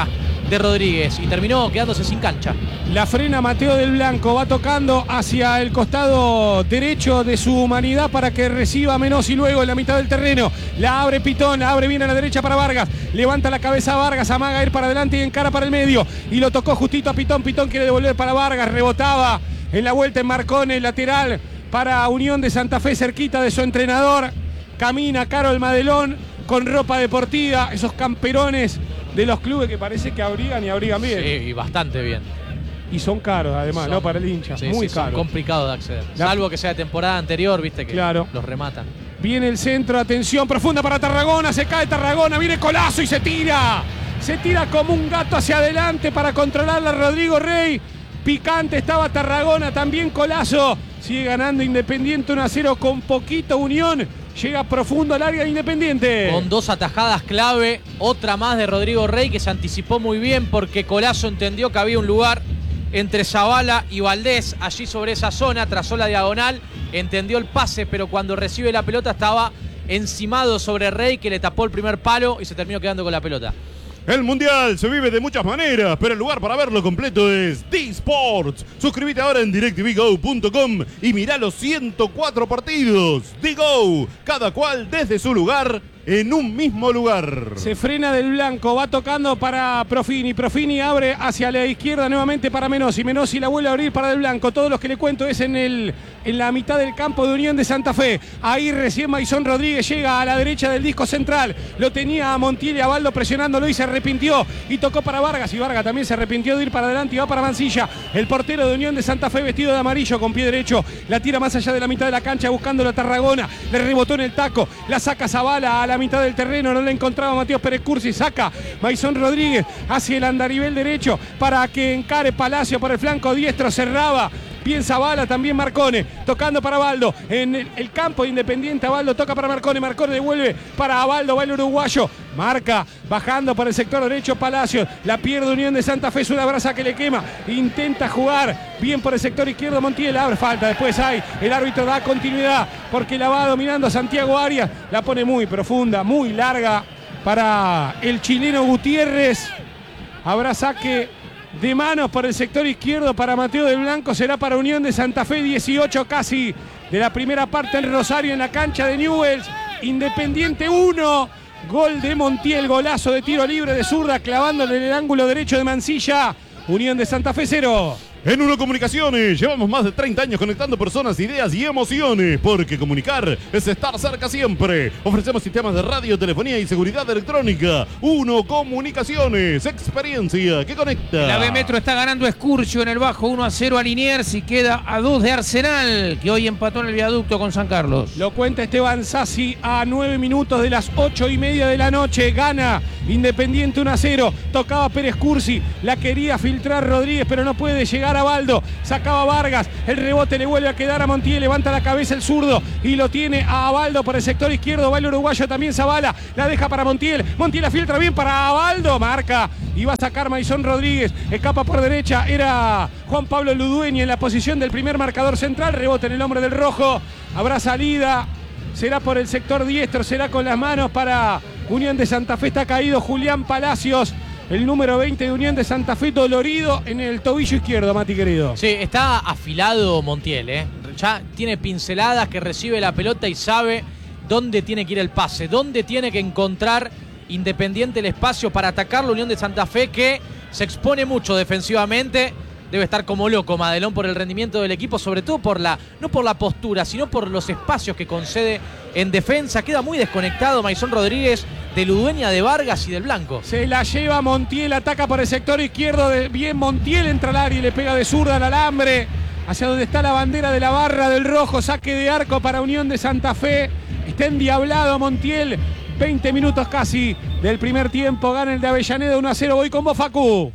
de Rodríguez y terminó quedándose sin cancha. La frena Mateo del Blanco, va tocando hacia el costado derecho de su humanidad para que reciba Menossi luego en la mitad del terreno. La abre Pitón, la abre bien a la derecha para Vargas. Levanta la cabeza Vargas, amaga ir para adelante y encara para el medio. Y lo tocó justito a Pitón. Pitón quiere devolver para Vargas, rebotaba en la vuelta en Marcone, lateral para Unión de Santa Fe, cerquita de su entrenador. Camina Carol Madelón con ropa deportiva, esos camperones de los clubes que parece que abrigan y abrigan bien. Sí, y bastante bien. Y son caros además, ¿no? Para el hincha, sí, muy sí, caros. Son complicados de acceder. Salvo que sea de temporada anterior, viste que claro, los rematan. Viene el centro, atención profunda para Tarragona, se cae Tarragona, viene Colazo y se tira. Se tira como un gato hacia adelante para controlarla Rodrigo Rey. Picante estaba Tarragona, también Colazo. Sigue ganando Independiente 1-0 con poquito Unión. Llega profundo al área de Independiente. Con 2 atajadas clave, otra más de Rodrigo Rey que se anticipó muy bien porque Colazo entendió que había un lugar entre Zavala y Valdés allí sobre esa zona, trazó la diagonal, entendió el pase, pero cuando recibe la pelota estaba encimado sobre Rey que le tapó el primer palo y se terminó quedando con la pelota. El Mundial se vive de muchas maneras, pero el lugar para verlo completo es D-Sports. Suscríbete ahora en DirecTVGo.com y mirá los 104 partidos. D-Go, cada cual desde su lugar, en un mismo lugar. Se frena del Blanco, va tocando para Profini. Profini abre hacia la izquierda nuevamente para Menossi. Menossi la vuelve a abrir para del Blanco. Todos los que le cuento es en la mitad del campo de Unión de Santa Fe. Ahí recién Maison Rodríguez llega a la derecha del disco central. Lo tenía a Montiel y a Baldo presionándolo y se arrepintió. Y tocó para Vargas y Vargas también se arrepintió de ir para adelante y va para Mancilla. El portero de Unión de Santa Fe vestido de amarillo con pie derecho. La tira más allá de la mitad de la cancha buscándolo a Tarragona. Le rebotó en el taco. La saca Zavala a la mitad del terreno, no le encontraba Matías Pérez Cursi, saca Maison Rodríguez hacia el andarivel derecho para que encare Palacio por el flanco diestro, cerraba bien Zavala, también Marcone, tocando para Baldo, en el campo de Independiente, Baldo toca para Marcone, Marcone devuelve para Baldo, va el uruguayo, marca, bajando por el sector derecho Palacio, la pierde Unión de Santa Fe, es una brasa que le quema, intenta jugar bien por el sector izquierdo Montiel, abre falta, después hay, el árbitro da continuidad, porque la va dominando Santiago Arias, la pone muy profunda, muy larga para el chileno Gutiérrez, habrá saque de manos por el sector izquierdo para Mateo del Blanco, será para Unión de Santa Fe, 18 casi de la primera parte en Rosario en la cancha de Newell's, Independiente 1, gol de Montiel, golazo de tiro libre de zurda clavándole en el ángulo derecho de Mancilla, Unión de Santa Fe 0. En Uno Comunicaciones llevamos más de 30 años conectando personas, ideas y emociones, porque comunicar es estar cerca siempre. Ofrecemos sistemas de radio, telefonía y seguridad electrónica. Uno Comunicaciones, experiencia que conecta. La B Metro está ganando Escurcio en el bajo 1-0 a Liniers y queda a 2 de Arsenal, que hoy empató en el viaducto con San Carlos. Lo cuenta Esteban Sassi a 9 minutos de las 8:30 de la noche. Gana Independiente 1-0. Tocaba Pérez Cursi, la quería filtrar Rodríguez, pero no puede llegar a Baldo, sacaba Vargas, el rebote le vuelve a quedar a Montiel, levanta la cabeza el zurdo y lo tiene a Baldo por el sector izquierdo, va el uruguayo también Zavala, la deja para Montiel, Montiel la filtra bien para Baldo, marca y va a sacar Maison Rodríguez, escapa por derecha, era Juan Pablo Ludueña en la posición del primer marcador central, rebote en el hombre del rojo, habrá salida, será por el sector diestro, será con las manos para Unión de Santa Fe, está caído Julián Palacios, el número 20 de Unión de Santa Fe, dolorido en el tobillo izquierdo, Mati querido. Sí, está afilado Montiel, ya tiene pinceladas que recibe la pelota y sabe dónde tiene que ir el pase, dónde tiene que encontrar Independiente el espacio para atacar la Unión de Santa Fe, que se expone mucho defensivamente. Debe estar como loco Madelón por el rendimiento del equipo, sobre todo no por la postura, sino por los espacios que concede en defensa. Queda muy desconectado Maison Rodríguez de Ludueña, de Vargas y del Blanco. Se la lleva Montiel, ataca por el sector izquierdo, bien Montiel entra al área y le pega de zurda al alambre, hacia donde está la bandera de la barra del rojo, saque de arco para Unión de Santa Fe. Está endiablado Montiel, 20 minutos casi del primer tiempo, gana el de Avellaneda 1-0, voy con vos Facu.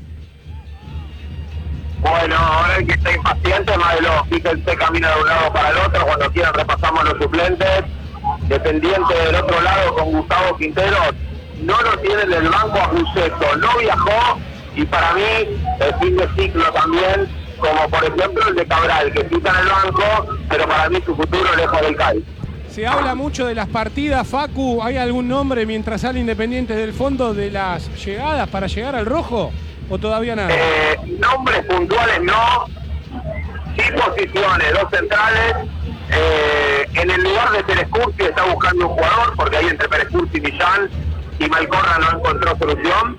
Bueno, ahora el que está impaciente, Madelón, fíjense, camina de un lado para el otro, cuando quieran repasamos los suplentes, Dependiente del otro lado con Gustavo Quintero, no lo tiene del banco a Buceto, no viajó, y para mí el fin de ciclo también, como por ejemplo el de Cabral, que quita en el banco, pero para mí su futuro lejos del Cádiz. Se habla mucho de las partidas, Facu, ¿hay algún nombre mientras sale Independiente del fondo de las llegadas para llegar al rojo? ¿O todavía nada? Nombres puntuales no, sí posiciones, 2 centrales. En el lugar de Pérez Cursi está buscando un jugador, porque ahí entre Pérez Cursi, Millán y Malcorra no encontró solución.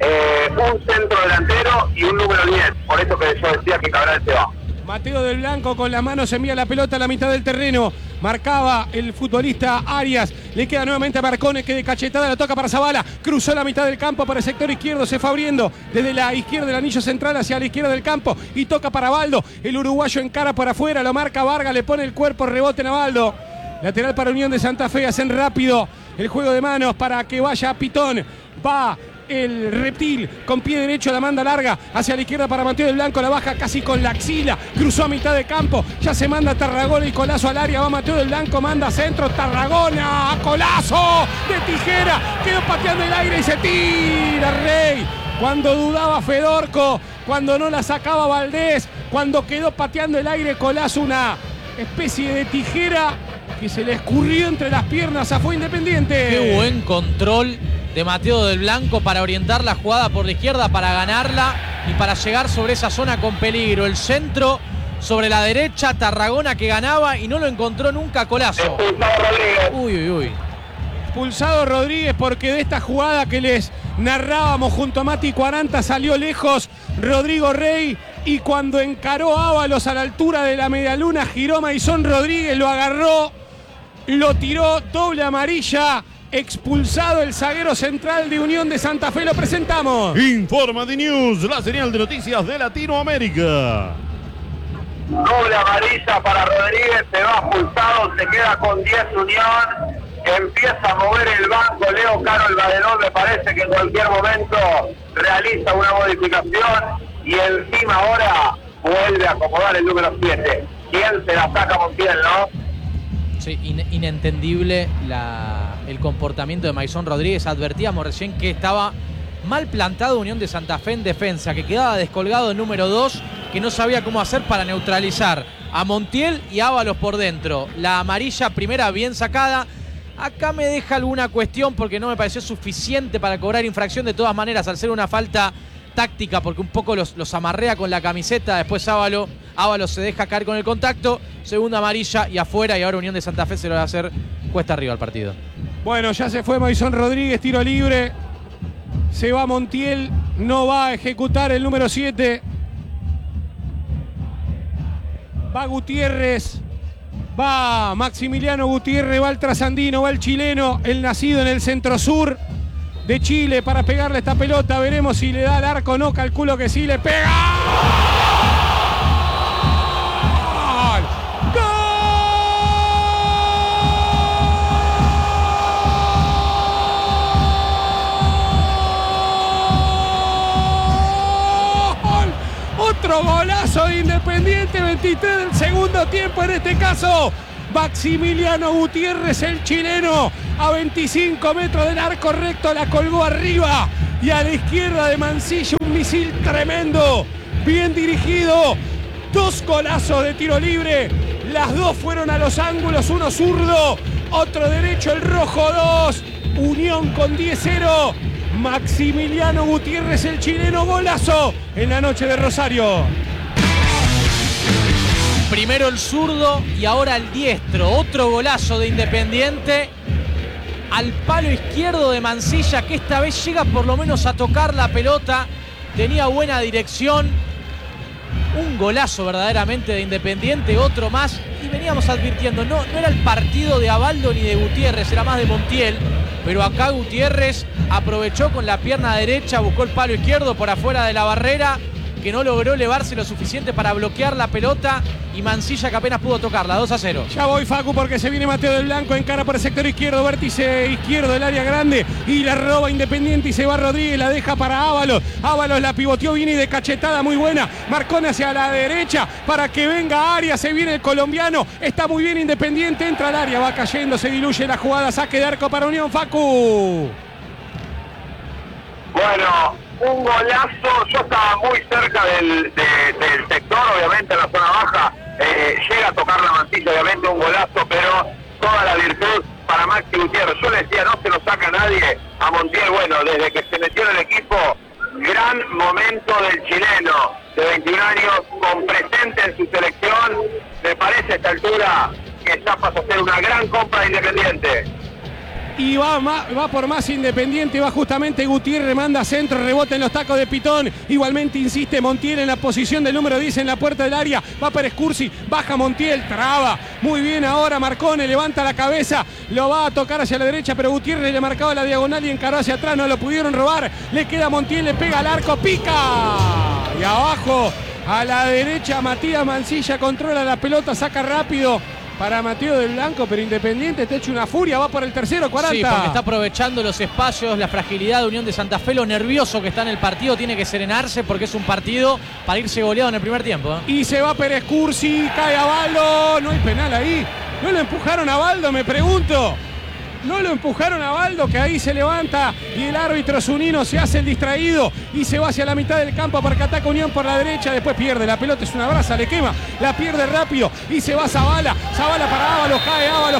Un centro delantero y un número 10, por eso que yo decía que Cabral se va. Mateo del Blanco con las manos envía la pelota a la mitad del terreno. Marcaba el futbolista Arias. Le queda nuevamente a Marcones, que de cachetada la toca para Zavala. Cruzó la mitad del campo para el sector izquierdo. Se fue abriendo desde la izquierda del anillo central hacia la izquierda del campo. Y toca para Baldo. El uruguayo encara por afuera. Lo marca Vargas. Le pone el cuerpo. Rebote en Baldo. Lateral para Unión de Santa Fe. Hacen rápido el juego de manos para que vaya Pitón. Va el Reptil con pie derecho, la manda larga hacia la izquierda para Mateo del Blanco, la baja casi con la axila, cruzó a mitad de campo, ya se manda Tarragona y Colazo al área, va Mateo del Blanco, manda centro, Tarragona, Colazo de tijera, quedó pateando el aire y se tira Rey. Cuando dudaba Fedorco, cuando no la sacaba Valdés, cuando quedó pateando el aire Colazo, una especie de tijera que se le escurrió entre las piernas a Fue Independiente. Qué buen control de Mateo del Blanco para orientar la jugada por la izquierda, para ganarla y para llegar sobre esa zona con peligro. El centro sobre la derecha, Tarragona que ganaba y no lo encontró nunca Colazo. Expulsado Rodríguez. Uy. Expulsado Rodríguez porque de esta jugada que les narrábamos junto a Mati 40 salió lejos Rodrigo Rey, y cuando encaró Ábalos a la altura de la medialuna giró Maison Rodríguez, lo agarró, lo tiró, doble amarilla. Expulsado el zaguero central de Unión de Santa Fe. Lo presentamos. Informa de News, la señal de noticias de Latinoamérica. Doble amarilla para Rodríguez, se va expulsado, se queda con 10 Unión, empieza a mover el banco Leo Caro, el Badenón, me parece que en cualquier momento realiza una modificación y encima ahora vuelve a acomodar el número 7. ¿Quién se la saca Montiel, no? Sí, inentendible el comportamiento de Maison Rodríguez. Advertíamos recién que estaba mal plantado Unión de Santa Fe en defensa, que quedaba descolgado el número 2, que no sabía cómo hacer para neutralizar a Montiel y Ábalos por dentro. La amarilla primera bien sacada. Acá me deja alguna cuestión porque no me pareció suficiente para cobrar infracción. De todas maneras, al ser una falta táctica, porque un poco los amarrea con la camiseta, después Ábalos se deja caer con el contacto, segunda amarilla y afuera, y ahora Unión de Santa Fe se lo va a hacer cuesta arriba al partido. Bueno, ya se fue Maison Rodríguez, tiro libre, se va Montiel, no va a ejecutar el número 7, va Gutiérrez, va Maximiliano Gutiérrez, va el trasandino, va el chileno, el nacido en el centro sur de Chile para pegarle esta pelota. Veremos si le da al arco o no, calculo que sí, le pega. ¡Gol! Otro golazo de Independiente, 23 del segundo tiempo en este caso. Maximiliano Gutiérrez, el chileno, a 25 metros del arco recto, la colgó arriba y a la izquierda de Mancilla un misil tremendo, bien dirigido. 2 golazos de tiro libre, las 2 fueron a los ángulos, uno zurdo, otro derecho, el rojo 2, Unión con 10-0. Maximiliano Gutiérrez, el chileno, golazo en la noche de Rosario. Primero el zurdo y ahora el diestro. Otro golazo de Independiente al palo izquierdo de Mancilla, que esta vez llega por lo menos a tocar la pelota. Tenía buena dirección. Un golazo verdaderamente de Independiente, otro más. Y veníamos advirtiendo, no era el partido de Abaldo ni de Gutiérrez, era más de Montiel. Pero acá Gutiérrez aprovechó con la pierna derecha, buscó el palo izquierdo por afuera de la barrera, que no logró elevarse lo suficiente para bloquear la pelota, y Mancilla que apenas pudo tocarla. 2-0. Ya voy, Facu, porque se viene Mateo del Blanco, encara por el sector izquierdo, vértice izquierdo del área grande, y la roba Independiente y se va Rodríguez, la deja para Ábalos. Ábalos la pivoteó bien y de cachetada muy buena. Marcone hacia la derecha para que venga Arias, se viene el colombiano, está muy bien Independiente, entra al área, va cayendo, se diluye la jugada, saque de arco para Unión, Facu. Bueno, un golazo, yo estaba muy cerca del sector, obviamente en la zona baja, llega a tocar la Mancilla, obviamente un golazo, pero toda la virtud para Maxi Gutiérrez. Yo le decía, no se lo saca nadie a Montiel, bueno, desde que se metió en el equipo, gran momento de 21 años, con presente en su selección. Me parece a esta altura que ya pasa a ser una gran compra de Independiente. Y va por más Independiente, va justamente Gutiérrez, manda centro, rebota en los tacos de Pitón. Igualmente insiste Montiel en la posición del número 10 en la puerta del área. Va Pérez Cursi, baja Montiel, traba. Muy bien ahora Marcone, levanta la cabeza, lo va a tocar hacia la derecha, pero Gutiérrez le marcaba la diagonal y encaró hacia atrás, no lo pudieron robar. Le queda Montiel, le pega al arco, pica. Y abajo, a la derecha, Matías Mancilla controla la pelota, saca rápido para Mateo del Blanco, pero Independiente te echa una furia, va por el tercero, 40. Sí, porque está aprovechando los espacios, la fragilidad de Unión de Santa Fe, lo nervioso que está en el partido, tiene que serenarse porque es un partido para irse goleado en el primer tiempo. Y se va Pérez Cursi, cae a Baldo, no hay penal ahí. ¿No lo empujaron a Baldo, me pregunto? No lo empujaron a Baldo, que ahí se levanta y el árbitro Zunino se hace el distraído y se va hacia la mitad del campo para que ataque Unión por la derecha. Después pierde la pelota, es una brasa, le quema, la pierde rápido y se va Zabala. Zabala para Ábalos, cae Ábalos,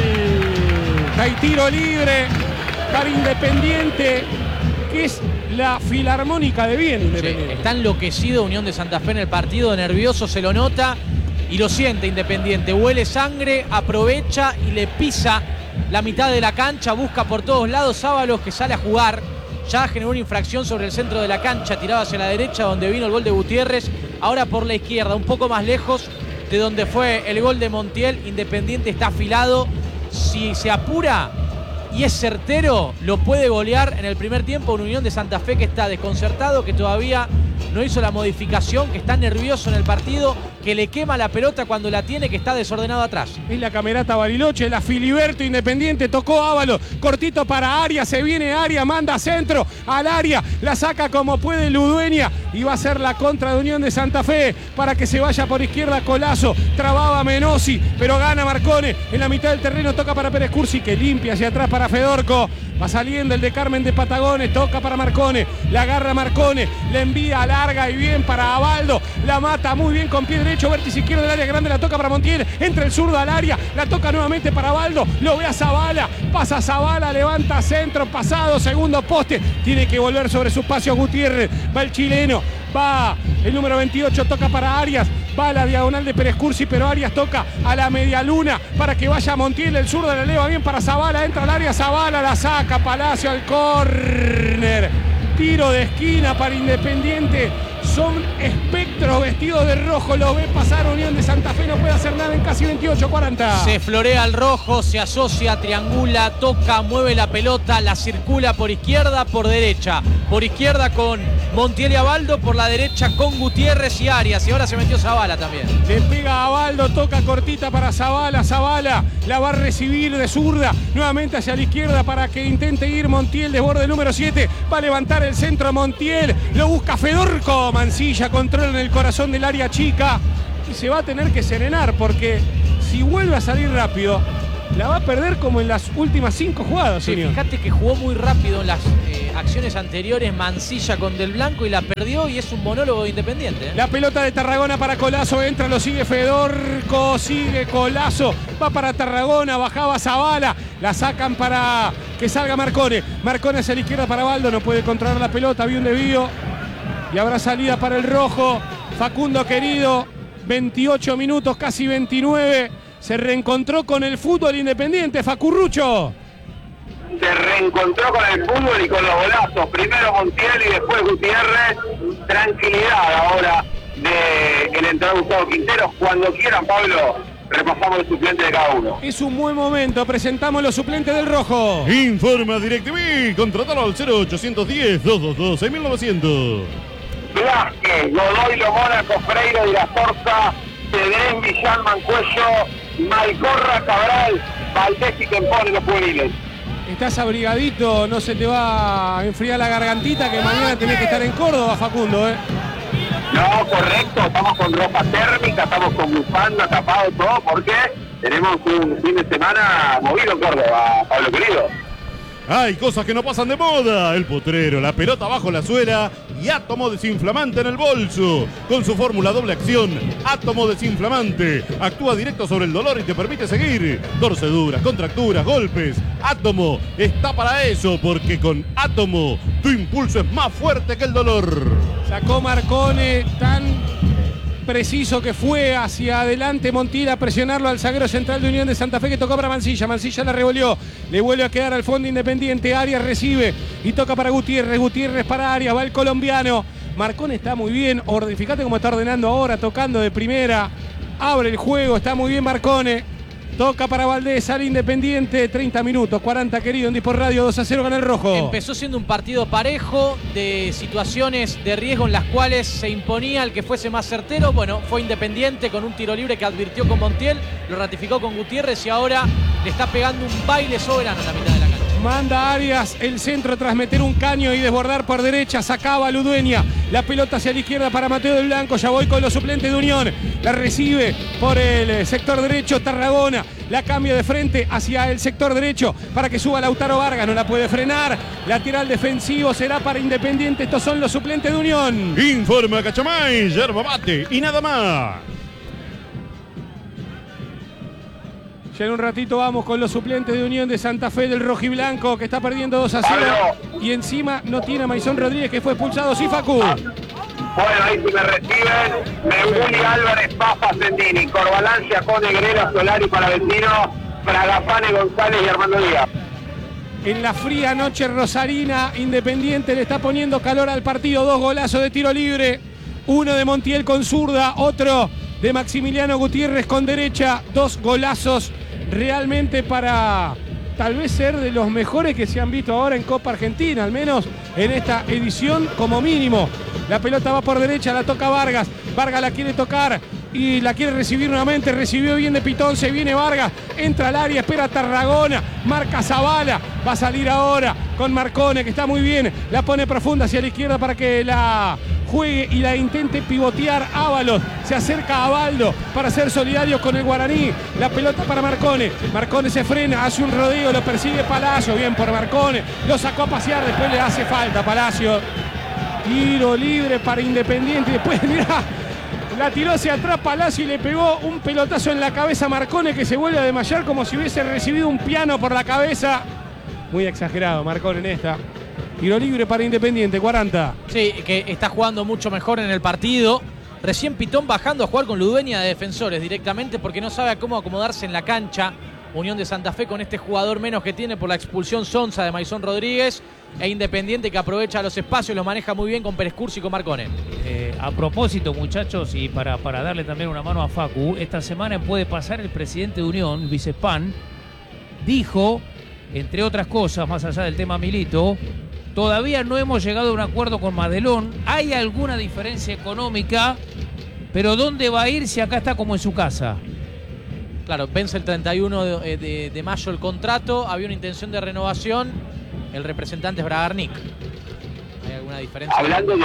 falta y tiro libre para Independiente, que es la filarmónica de bien Independiente. Sí, está enloquecido Unión de Santa Fe en el partido, nervioso, se lo nota y lo siente Independiente. Huele sangre, aprovecha y le pisa la mitad de la cancha, busca por todos lados. Ábalos, que sale a jugar, ya generó una infracción sobre el centro de la cancha, tirado hacia la derecha donde vino el gol de Gutiérrez, ahora por la izquierda, un poco más lejos de donde fue el gol de Montiel. Independiente está afilado, si se apura y es certero, lo puede golear en el primer tiempo. Una Unión de Santa Fe que está desconcertado, que todavía no hizo la modificación, que está nervioso en el partido, que le quema la pelota cuando la tiene, que está desordenado atrás. Es la Camerata Bariloche, la Filiberto. Independiente, tocó Ábalos, cortito para Arias, se viene Arias, manda centro al área, la saca como puede Ludueña y va a ser la contra de Unión de Santa Fe para que se vaya por izquierda Colazo. Trababa Menosi, pero gana Marcone en la mitad del terreno, toca para Pérez Cursi, que limpia hacia atrás para Fedorco. Va saliendo el de Carmen de Patagones, toca para Marcone, la agarra Marcone, la envía larga y bien para Abaldo, la mata muy bien con pie derecho, vértice izquierdo del área grande, la toca para Montiel, entra el zurdo al área, la toca nuevamente para Abaldo, lo ve a Zabala, pasa Zabala, levanta centro, pasado, segundo poste, tiene que volver sobre su espacio Gutiérrez, va el chileno, va el número 28, toca para Arias, va a la diagonal de Pérez Cursi, pero Arias toca a la media luna para que vaya Montiel, el zurdo la eleva bien para Zabala, entra al área Zabala, la saca Palacio al córner, tiro de esquina para Independiente. Son espectros vestidos de rojo, lo ve pasar Unión de Santa Fe, no puede hacer nada en casi 28-40. Se florea el rojo, se asocia, triangula, toca, mueve la pelota, la circula por izquierda, por derecha. Por izquierda con Montiel y Abaldo, por la derecha con Gutiérrez y Arias. Y ahora se metió Zabala también. Le pega a Abaldo, toca cortita para Zabala. Zabala la va a recibir de zurda, nuevamente hacia la izquierda para que intente ir Montiel, desborde el número 7. Va a levantar el centro Montiel, lo busca Fedorco. Mancilla controla en el corazón del área chica y se va a tener que serenar porque si vuelve a salir rápido la va a perder como en las últimas 5 jugadas. Sí, fíjate que jugó muy rápido en las acciones anteriores Mancilla con Del Blanco y la perdió, y es un monólogo de Independiente. La pelota de Tarragona para Colazo, entra, lo sigue Fedorco, sigue Colazo, va para Tarragona, bajaba Zabala, la sacan para que salga Marcone. Marcone hacia la izquierda para Baldo, no puede controlar la pelota, había un desvío. Y habrá salida para el rojo. Facundo querido, 28 minutos, casi 29. Se reencontró con el fútbol Independiente, Facurrucho. Se reencontró con el fútbol y con los golazos. Primero Montiel y después Gutiérrez. Tranquilidad ahora del entrenador Gustavo Quinteros. Cuando quieran, Pablo, repasamos los suplentes de cada uno. Es un buen momento, presentamos los suplentes del rojo. Informa DirecTV, contratalo al 0810-222-6900. Vázquez, Godoy, Mónaco, Freire, de la Torza, Cedrén, Villán, Mancuello, Malcorra, Cabral, Valdés y Kempone, los juveniles. Estás abrigadito, no se te va a enfriar la gargantita, que mañana tenés que estar en Córdoba, Facundo, ¿eh? No, correcto, estamos con ropa térmica, estamos con bufanda, tapado, todo, porque tenemos un fin de semana movido en Córdoba, Pablo querido. Hay cosas que no pasan de moda. El potrero, la pelota bajo la suela y Átomo desinflamante en el bolso. Con su fórmula doble acción, Átomo desinflamante. Actúa directo sobre el dolor y te permite seguir. Torceduras, contracturas, golpes. Átomo está para eso, porque con Átomo tu impulso es más fuerte que el dolor. Sacó Marcone, tan preciso que fue hacia adelante Montiel a presionarlo al zaguero central de Unión de Santa Fe, que tocó para Mancilla. Mancilla la revolvió, le vuelve a quedar al fondo Independiente. Arias recibe y toca para Gutiérrez. Gutiérrez para Arias, va el colombiano. Marcone está muy bien. Fíjate cómo está ordenando ahora, tocando de primera. Abre el juego, está muy bien Marcone. Toca para Valdés, sale Independiente, 30 minutos, 40 querido, en Disport Radio, 2-0 gana el rojo. Empezó siendo un partido parejo, de situaciones de riesgo en las cuales se imponía el que fuese más certero. Bueno, fue Independiente con un tiro libre que advirtió con Montiel, lo ratificó con Gutiérrez y ahora le está pegando un baile soberano en la mitad de la cancha. Manda Arias el centro tras meter un caño y desbordar por derecha. Sacaba a Ludueña. La pelota hacia la izquierda para Mateo del Blanco. Ya voy con los suplentes de Unión. La recibe por el sector derecho Tarragona. La cambia de frente hacia el sector derecho para que suba Lautaro Vargas. No la puede frenar. Lateral defensivo será para Independiente. Estos son los suplentes de Unión. Informa Cachamay, yerba mate y nada más. Ya en un ratito vamos con los suplentes de Unión de Santa Fe del rojiblanco, que está perdiendo 2-0. Y encima no tiene a Maison Rodríguez, que fue expulsado. Sí, Facu. Bueno, ahí si me reciben, Meguli, Álvarez, Papa, Sendini, Corbalán, Giacone, Grela, Solari, Palavecino, Fragapane, González y Armando Díaz. En la fría noche rosarina, Independiente le está poniendo calor al partido. 2 golazos de tiro libre. Uno de Montiel con zurda, otro de Maximiliano Gutiérrez con derecha. 2 golazos realmente para tal vez ser de los mejores que se han visto ahora en Copa Argentina, al menos en esta edición como mínimo. La pelota va por derecha, la toca Vargas. Vargas la quiere tocar y la quiere recibir nuevamente. Recibió bien de Pitón, se viene Vargas, entra al área, espera Tarragona, marca Zavala. Va a salir ahora con Marcone, que está muy bien. La pone profunda hacia la izquierda para que la juegue y la intente pivotear Ábalos. Se acerca a Baldo para ser solidario con el Guaraní. La pelota para Marcone. Marcone se frena, hace un rodeo, lo persigue Palacio. Bien por Marcone. Lo sacó a pasear, después le hace falta a Palacio. Tiro libre para Independiente. Después, mirá, la tiró hacia atrás Palacio y le pegó un pelotazo en la cabeza a Marcone, que se vuelve a desmayar como si hubiese recibido un piano por la cabeza. Muy exagerado Marcone en esta. Tiro libre para Independiente, 40. Sí, que está jugando mucho mejor en el partido. Recién Pitón bajando a jugar con Ludueña de defensores directamente porque no sabe cómo acomodarse en la cancha. Unión de Santa Fe con este jugador menos que tiene por la expulsión Sonsa de Maison Rodríguez, e Independiente que aprovecha los espacios y los maneja muy bien con Pérez Cursi y con Marcone. A propósito, muchachos, y para darle también una mano a Facu, esta semana puede pasar el presidente de Unión, Luis Espan, dijo, entre otras cosas, más allá del tema Milito, todavía no hemos llegado a un acuerdo con Madelón, hay alguna diferencia económica, pero ¿dónde va a ir si acá está como en su casa? Claro, vence el 31 de mayo el contrato, había una intención de renovación, el representante es Bragarnik. ¿Hay alguna diferencia? Hablando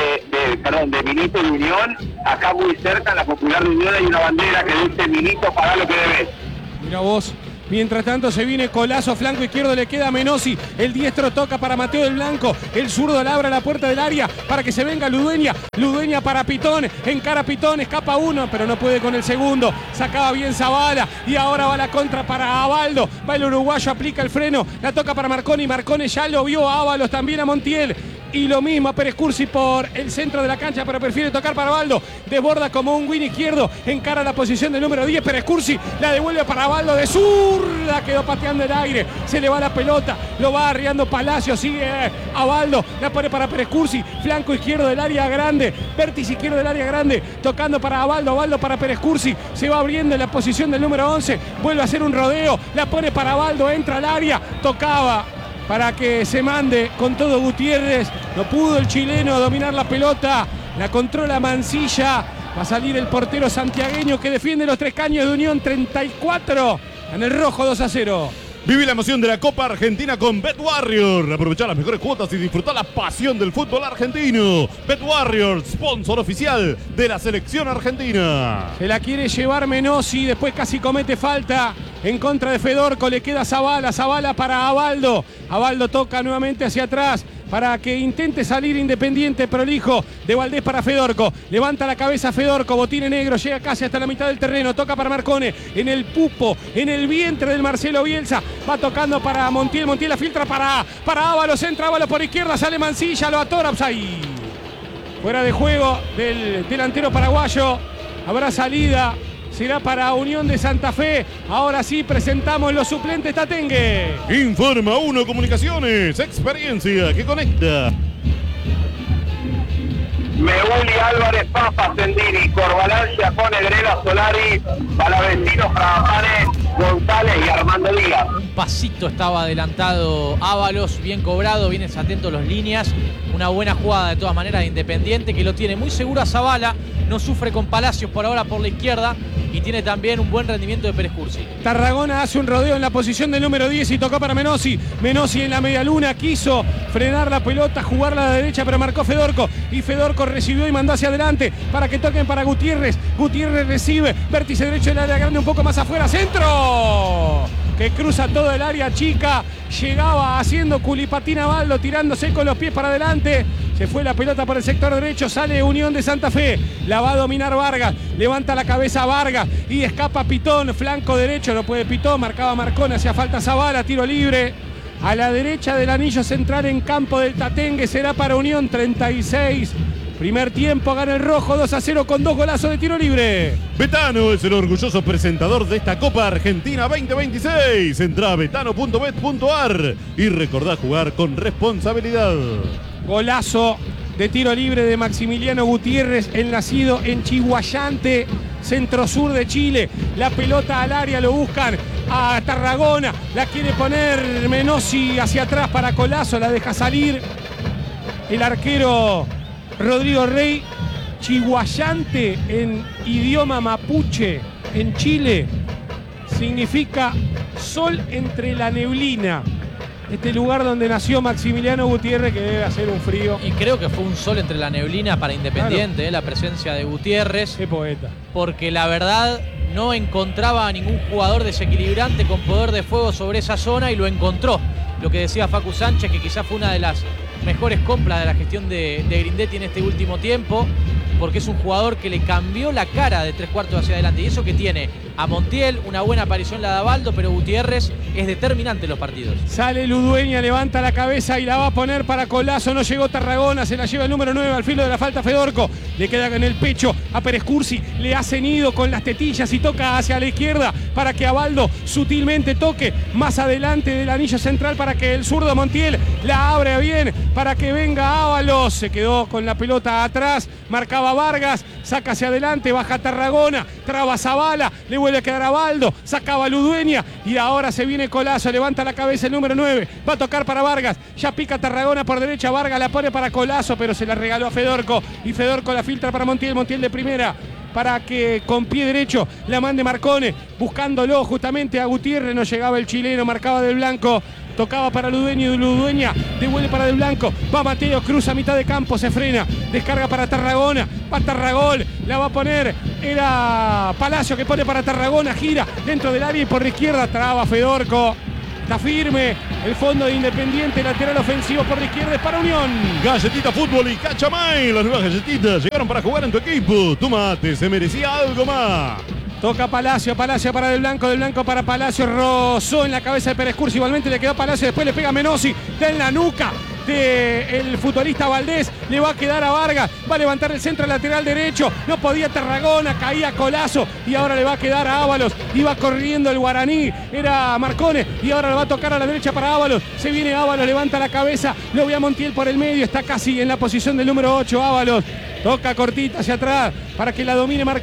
de Milito y Unión, acá muy cerca, en la Popular de Unión, hay una bandera que dice: Milito, pagá lo que debes. Mira vos. Mientras tanto se viene Colazo, flanco izquierdo le queda a Menossi. El diestro toca para Mateo del Blanco. El zurdo le abre la puerta del área para que se venga Ludueña. Ludueña para Pitón. Encara Pitón, escapa uno, pero no puede con el segundo. Sacaba bien Zavala. Y ahora va la contra para Abaldo. Va el uruguayo, aplica el freno. La toca para Marcone. Y Marcone ya lo vio a Ábalos, también a Montiel. Y lo mismo a Pérez Cursi por el centro de la cancha, pero prefiere tocar para Baldo. Desborda como un win izquierdo. Encara la posición del número 10. Pérez Cursi la devuelve para Baldo de zurda. Quedó pateando el aire. Se le va la pelota. Lo va arriando Palacio. Sigue a Baldo. La pone para Pérez Cursi. Flanco izquierdo del área grande. Vértice izquierdo del área grande. Tocando para Baldo. Baldo para Pérez Cursi. Se va abriendo en la posición del número 11. Vuelve a hacer un rodeo. La pone para Baldo. Entra al área. Tocaba para que se mande con todo Gutiérrez. No pudo el chileno dominar la pelota. La controla Mancilla. Va a salir el portero santiagueño que defiende los tres caños de Unión. 34 en el rojo, 2-0. Viví la emoción de la Copa Argentina con BetWarrior. Aprovechar las mejores cuotas y disfrutar la pasión del fútbol argentino. BetWarrior, sponsor oficial de la selección argentina. Se la quiere llevar Menossi, después casi comete falta en contra de Fedorco. Le queda Zabala, Zabala para Abaldo. Abaldo toca nuevamente hacia atrás para que intente salir Independiente, prolijo de Valdés para Fedorco. Levanta la cabeza Fedorco, botines negro, llega casi hasta la mitad del terreno, toca para Marcone, en el pupo, en el vientre del Marcelo Bielsa, va tocando para Montiel, Montiel la filtra para Ábalos, entra Ábalos por izquierda, sale Mancilla, lo atora, ahí. Fuera de juego del delantero paraguayo, habrá salida. Será para Unión de Santa Fe. Ahora sí presentamos los suplentes Tatengue. Informa 1 Comunicaciones, experiencia que conecta. Meuli, Álvarez, Papa, Sendini, Corbalán, Giacone, Grela, Solari, Palavecino, Fragapane, González y Armando Díaz. Un pasito estaba adelantado Ábalos, bien cobrado, bien atentos los líneas. Una buena jugada de todas maneras de Independiente, que lo tiene muy seguro a Zabala. No sufre con Palacios por ahora por la izquierda y tiene también un buen rendimiento de Pérez Cursi. Tarragona hace un rodeo en la posición del número 10 y tocó para Menossi. Menossi en la media luna quiso frenar la pelota, jugarla a la derecha, pero marcó Fedorco. Y Fedorco recibió y mandó hacia adelante para que toquen para Gutiérrez. Gutiérrez recibe, vértice derecho del área grande, un poco más afuera, centro que cruza todo el área chica. Llegaba haciendo culipatina Baldo, tirándose con los pies para adelante. Se fue la pelota por el sector derecho, sale Unión de Santa Fe. La va a dominar Vargas, levanta la cabeza Vargas y escapa Pitón, flanco derecho, no puede Pitón, marcaba Marcón, hacía falta Zabala, tiro libre. A la derecha del anillo central en campo del Tatengue, será para Unión 36. Primer tiempo, gana el rojo 2-0 con 2 golazos de tiro libre. Betano es el orgulloso presentador de esta Copa Argentina 2026. Entrá a betano.bet.ar y recordá jugar con responsabilidad. Golazo de tiro libre de Maximiliano Gutiérrez, el nacido en Chihuayante, centro-sur de Chile. La pelota al área, lo buscan a Tarragona. La quiere poner Menossi hacia atrás para Colazo, la deja salir el arquero Rodrigo Rey. Chihuayante en idioma mapuche en Chile significa sol entre la neblina. Este lugar donde nació Maximiliano Gutiérrez, que debe hacer un frío. Y creo que fue un sol entre la neblina para Independiente, claro. La presencia de Gutiérrez. Qué poeta. Porque la verdad no encontraba a ningún jugador desequilibrante con poder de fuego sobre esa zona y lo encontró. Lo que decía Facu Sánchez, que quizás fue una de las mejores compras de la gestión de Grindetti en este último tiempo, porque es un jugador que le cambió la cara de 3/4 hacia adelante. Y eso que tiene a Montiel, una buena aparición la de Abaldo, pero Gutiérrez es determinante en los partidos. Sale Ludueña, levanta la cabeza y la va a poner para Colazo. No llegó Tarragona, se la lleva el número 9 al filo de la falta Fedorco. Le queda en el pecho a Pérez Cursi, le hace nido con las tetillas y toca hacia la izquierda para que Abaldo sutilmente toque más adelante del anillo central para que el zurdo Montiel la abre bien, para que venga Ábalos. Se quedó con la pelota atrás, marcaba Vargas, saca hacia adelante, baja Tarragona, traba Zabala, le vuelve a quedar a Baldo, sacaba Ludueña y ahora se viene Colazo, levanta la cabeza el número 9, va a tocar para Vargas, ya pica Tarragona por derecha, Vargas la pone para Colazo, pero se la regaló a Fedorco y Fedorco la filtra para Montiel, Montiel de primera, para que con pie derecho la mande Marcone, buscándolo justamente a Gutiérrez, no llegaba el chileno, marcaba Del Blanco. Tocaba para Ludueña y Ludueña devuelve para Del Blanco. Va Mateo, cruza a mitad de campo, se frena. Descarga para Tarragona. Va Tarragol, la va a poner. Era Palacio que pone para Tarragona. Gira dentro del área y por la izquierda traba Fedorco. Está firme el fondo de Independiente, lateral ofensivo por la izquierda es para Unión. Galletita Fútbol y Cachamay, las nuevas galletitas llegaron para jugar en tu equipo. Tu mate se merecía algo más. Toca Palacio, Palacio para Del Blanco para Palacio, rozó en la cabeza de Pérez Cursi, igualmente le quedó Palacio, después le pega Menossi, da en la nuca del futbolista Valdés, le va a quedar a Vargas, va a levantar el centro lateral derecho, no podía Tarragona, caía Colazo y ahora le va a quedar a Ábalos, iba corriendo el guaraní, era Marcone y ahora le va a tocar a la derecha para Ábalos, se viene Ábalos, levanta la cabeza, lo ve a Montiel por el medio, está casi en la posición del número 8 Ábalos, toca cortita hacia atrás para que la domine Marcone.